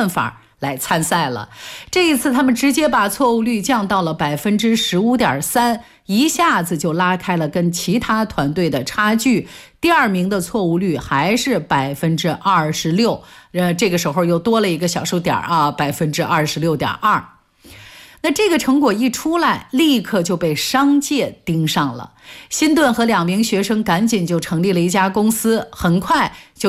算法来参赛了。这一次他们直接把错误率降到了 15.3%， 一下子就拉开了跟其他团队的差距。第二名的错误率还是 26%， 这个时候又多了一个小数点啊， 26.2%。那这个成果一出来，立刻就被商界盯上了。辛顿和2名学生赶紧就成立了一家公司，很快就